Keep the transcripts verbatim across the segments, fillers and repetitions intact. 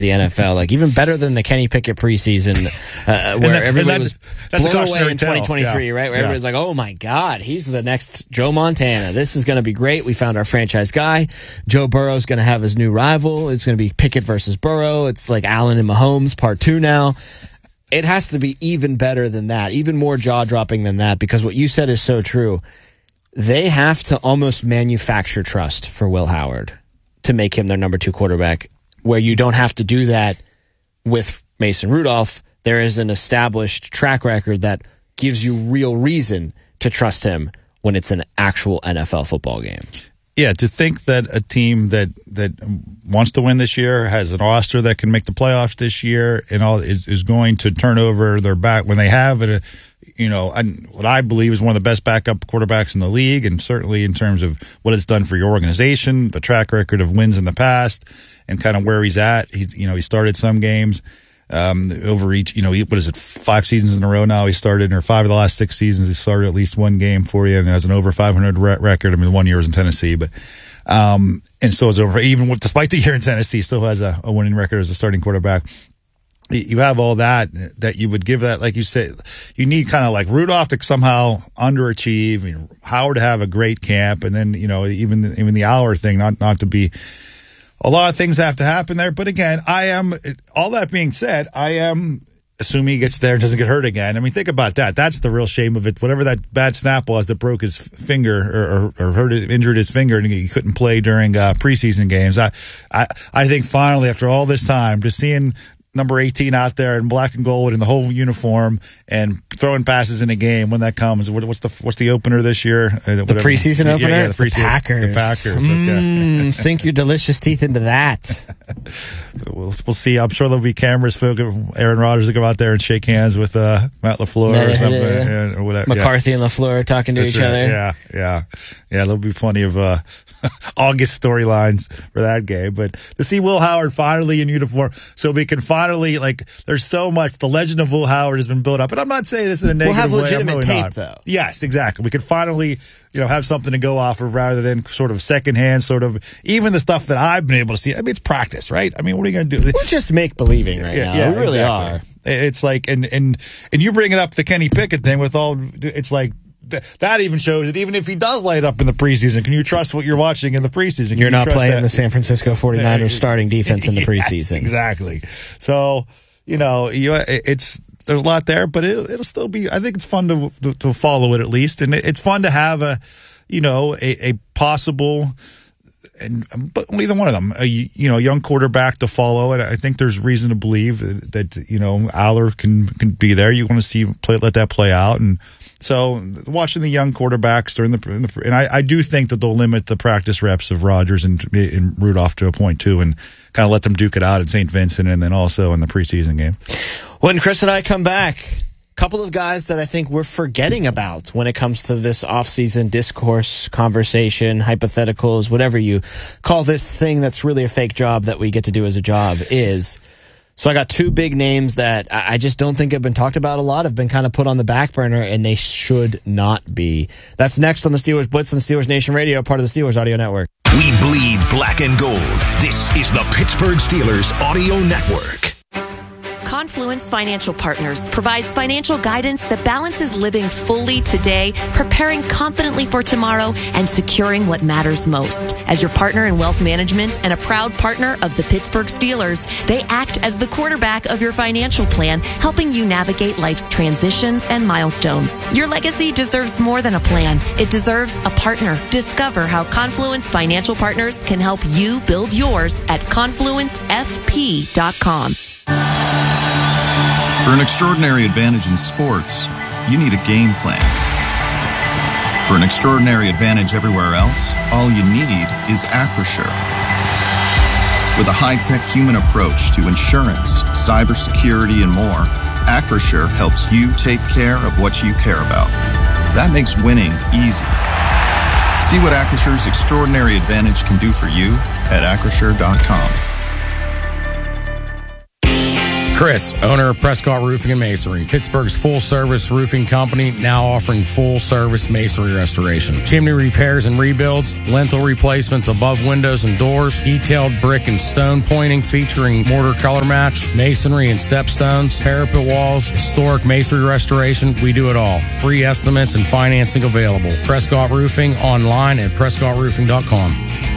the N F L, like even better than the Kenny Pickett preseason, uh, where that, everybody that, was that's blown a away in twenty twenty-three, yeah. right? Where yeah. everybody's like, "Oh my God, he's the next Joe Montana. This is going to be great. We found our franchise guy. Joe Burrow's going to have his new rival. It's going to be Pickett versus Burrow. It's like Allen and Mahomes part two now." It has to be even better than that, even more jaw-dropping than that, because what you said is so true. They have to almost manufacture trust for Will Howard to make him their number two quarterback, where you don't have to do that with Mason Rudolph. There is an established track record that gives you real reason to trust him when it's an actual N F L football game. Yeah, to think that a team that that wants to win this year, has a roster that can make the playoffs this year, and all is, is going to turn over their back when they have a, you know, what I believe is one of the best backup quarterbacks in the league, and certainly in terms of what it's done for your organization, the track record of wins in the past, and kind of where he's at. He's, you know, he started some games. Um, over each, you know, what is it, five seasons in a row now he started, or five of the last six seasons he started at least one game for you and has an over five hundred re- record. I mean, one year was in Tennessee, but, um, and still is over, even with, despite the year in Tennessee, still has a, a winning record as a starting quarterback. You have all that, that you would give that, like you said, you need kind of like Rudolph to somehow underachieve, you know, Howard to have a great camp, and then, you know, even, even the Aller thing, not, not to be, a lot of things have to happen there. But again, I am, all that being said, I am assuming he gets there and doesn't get hurt again. I mean, think about that. That's the real shame of it. Whatever that bad snap was that broke his finger or, or, or hurt, injured his finger and he couldn't play during uh, preseason games. I, I, I think finally, after all this time, just seeing number eighteen out there in black and gold in the whole uniform and throwing passes in a game when that comes. What, what's the what's the opener this year? Uh, the preseason yeah, opener? Yeah, yeah, it's the, the Packers. The Packers. Mm, okay. Sink your delicious teeth into that. we'll, we'll see. I'm sure there'll be cameras. For Aaron Rodgers to go out there and shake hands with uh, Matt LaFleur yeah, or something. Yeah, yeah, or whatever. McCarthy yeah. and LaFleur talking to That's each right. other. Yeah, yeah. Yeah, there'll be plenty of uh, August storylines for that game. But to see Will Howard finally in uniform, so we can finally, like, there's so much. The legend of Will Howard has been built up. And I'm not saying this in a negative way. We'll have way. legitimate really tape, not. though. Yes, exactly. We could finally, you know, have something to go off of rather than sort of secondhand, sort of, even the stuff that I've been able to see. I mean, it's practice, right? I mean, what are you going to do? We're just make believing right yeah, now. Yeah, we really exactly. are. It's like, and, and, and you bring it up the Kenny Pickett thing with all, it's like, that even shows that even if he does light up in the preseason, can you trust what you're watching in the preseason? Can you're you not playing that? the San Francisco forty-niners starting defense in the preseason. Yes, exactly. So, you know, you, it's, there's a lot there, but it, it'll still be, I think it's fun to, to, to follow it at least. And it, it's fun to have a, you know, a, a possible, and but either one of them, a you know, young quarterback to follow. And I think there's reason to believe that, that you know, Aller can, can be there. You want to see, play, let that play out. And, so watching the young quarterbacks during the, in the and I, I do think that they'll limit the practice reps of Rodgers and, and Rudolph to a point too, and kind of let them duke it out at Saint Vincent and then also in the preseason game. When Chris and I come back, a couple of guys that I think we're forgetting about when it comes to this offseason discourse, conversation, hypotheticals, whatever you call this thing that's really a fake job that we get to do as a job is. So I got two big names that I just don't think have been talked about a lot, have been kind of put on the back burner, and they should not be. That's next on the Steelers Blitz on Steelers Nation Radio, part of the Steelers Audio Network. We bleed black and gold. This is the Pittsburgh Steelers Audio Network. Confluence Financial Partners provides financial guidance that balances living fully today, preparing confidently for tomorrow, and securing what matters most. As your partner in wealth management and a proud partner of the Pittsburgh Steelers, they act as the quarterback of your financial plan, helping you navigate life's transitions and milestones. Your legacy deserves more than a plan. It deserves a partner. Discover how Confluence Financial Partners can help you build yours at confluence f p dot com. For an extraordinary advantage in sports, you need a game plan. For an extraordinary advantage everywhere else, all you need is Acrisure. With a high-tech human approach to insurance, cybersecurity, and more, Acrisure helps you take care of what you care about. That makes winning easy. See what Acrisure's extraordinary advantage can do for you at acrisure dot com. Chris, owner of Prescott Roofing and Masonry, Pittsburgh's full-service roofing company, now offering full-service masonry restoration, chimney repairs and rebuilds, lintel replacements above windows and doors, detailed brick and stone pointing featuring mortar color match, masonry and stepstones, parapet walls, historic masonry restoration. We do it all. Free estimates and financing available. Prescott Roofing online at prescott roofing dot com.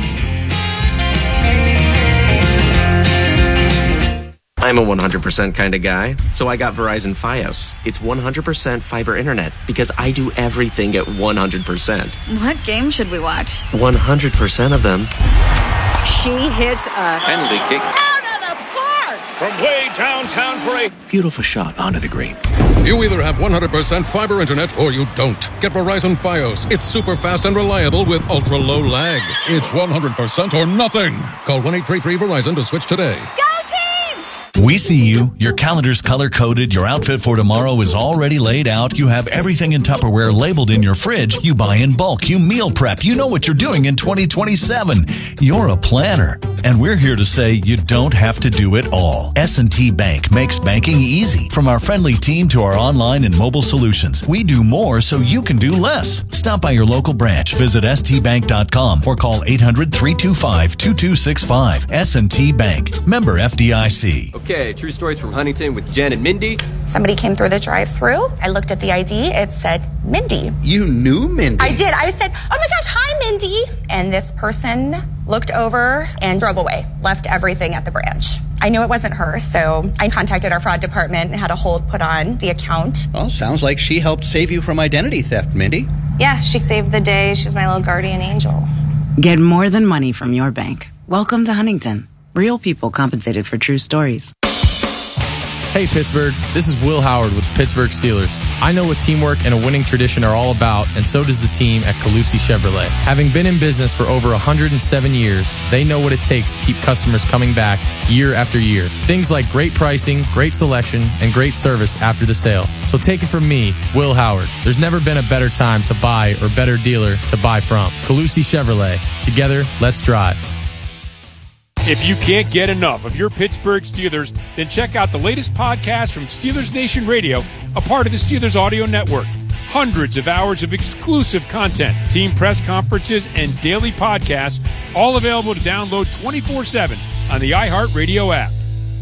I'm a one hundred percent kind of guy, so I got Verizon Fios. It's one hundred percent fiber internet because I do everything at one hundred percent. What game should we watch? one hundred percent of them. She hits a penalty kick out of the park from way downtown for a beautiful shot onto the green. You either have one hundred percent fiber internet or you don't. Get Verizon Fios. It's super fast and reliable with ultra low lag. It's one hundred percent or nothing. Call one eight three three Verizon to switch today. Go Teams! We see you. Your calendar's color-coded. Your outfit for tomorrow is already laid out. You have everything in Tupperware labeled in your fridge. You buy in bulk. You meal prep. You know what you're doing in twenty twenty-seven. You're a planner. And we're here to say you don't have to do it all. S and T Bank makes banking easy. From our friendly team to our online and mobile solutions, we do more so you can do less. Stop by your local branch, visit s t bank dot com, or call eight hundred, three two five, two two six five. S and T Bank. Member F D I C. Okay, true stories from Huntington with Jen and Mindy. Somebody came through the drive-thru. I looked at the I D. It said Mindy. You knew Mindy? I did. I said, oh my gosh, hi, Mindy. And this person looked over and drove away, left everything at the branch. I knew it wasn't her, so I contacted our fraud department and had a hold put on the account. Well, sounds like she helped save you from identity theft, Mindy. Yeah, she saved the day. She was my little guardian angel. Get more than money from your bank. Welcome to Huntington. Real people compensated for true stories. Hey Pittsburgh, this is Will Howard with the Pittsburgh Steelers. I know what teamwork and a winning tradition are all about, and so does the team at Calusi Chevrolet. Having been in business for over one hundred seven years, they know what it takes to keep customers coming back year after year. Things like great pricing, great selection, and great service after the sale. So take it from me, Will Howard. There's never been a better time to buy or better dealer to buy from. Calusi Chevrolet. Together, let's drive. If you can't get enough of your Pittsburgh Steelers, then check out the latest podcast from Steelers Nation Radio, a part of the Steelers Audio Network. Hundreds of hours of exclusive content, team press conferences, and daily podcasts, all available to download twenty-four seven on the iHeartRadio app.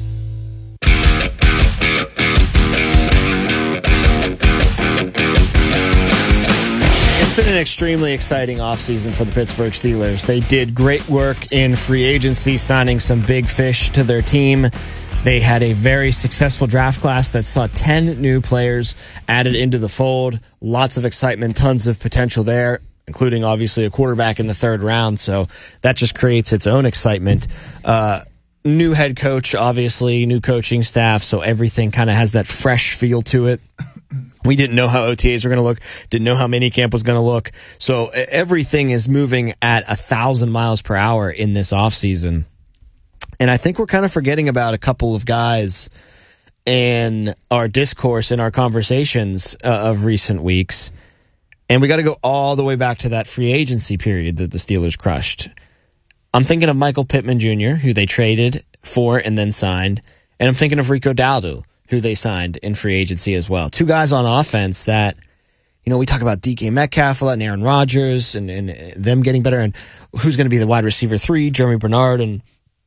It's been an extremely exciting offseason for the Pittsburgh Steelers. They did great work in free agency, signing some big fish to their team. They had a very successful draft class that saw ten new players added into the fold. Lots of excitement, tons of potential there, including obviously a quarterback in the third round. So that just creates its own excitement. Uh, new head coach, obviously, new coaching staff. So everything kind of has that fresh feel to it. We didn't know how O T As were going to look, didn't know how minicamp was going to look. So everything is moving at a thousand miles per hour in this offseason. And I think we're kind of forgetting about a couple of guys in our discourse, in our conversations uh, of recent weeks. And we got to go all the way back to that free agency period that the Steelers crushed. I'm thinking of Michael Pittman Junior, who they traded for and then signed. And I'm thinking of Rico Dowdle, who they signed in free agency as well. Two guys on offense that, you know, we talk about D K Metcalf a lot and Aaron Rodgers and, and them getting better and who's going to be the wide receiver three, Jeremy Bernard and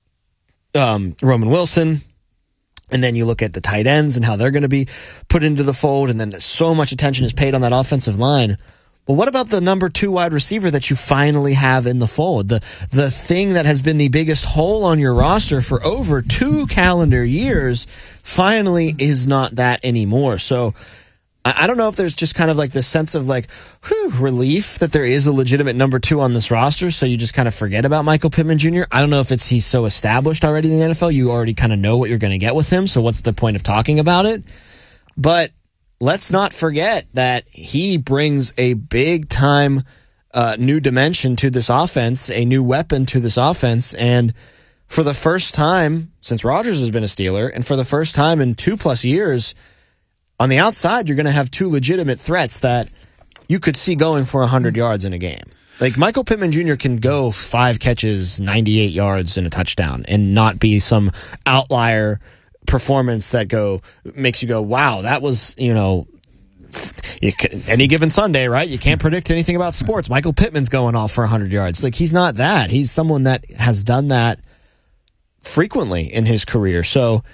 um, Roman Wilson. And then you look at the tight ends and how they're going to be put into the fold. And then so much attention is paid on that offensive line. Well, what about the number two wide receiver that you finally have in the fold? The the thing that has been the biggest hole on your roster for over two calendar years finally is not that anymore. So I, I don't know if there's just kind of like this sense of like, whew, relief that there is a legitimate number two on this roster. So you just kind of forget about Michael Pittman Junior I don't know if it's he's so established already in the N F L. You already kind of know what you're going to get with him. So what's the point of talking about it? But let's not forget that he brings a big-time uh, new dimension to this offense, a new weapon to this offense, and for the first time since Rodgers has been a Steeler, and for the first time in two-plus years, on the outside, you're going to have two legitimate threats that you could see going for one hundred yards in a game. Like, Michael Pittman Junior can go five catches, ninety-eight yards, and a touchdown, and not be some outlier performance that go makes you go, wow, that was, you know, you can, any given Sunday, right? You can't predict anything about sports. Michael Pittman's going off for one hundred yards. Like, he's not that. He's someone that has done that frequently in his career. So